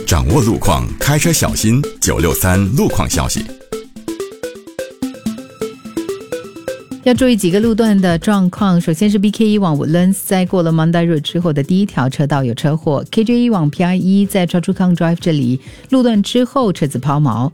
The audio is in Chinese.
掌握路况，开车小心。963路况消息。 要注意几个路段的状况，首先是 BK1 往 Woodlands 在过了 Mandai Road 之后的第一条车道有车祸， KJ1 往 PI1 在 Choa Chu Kang Drive 这里路段之后车子抛锚，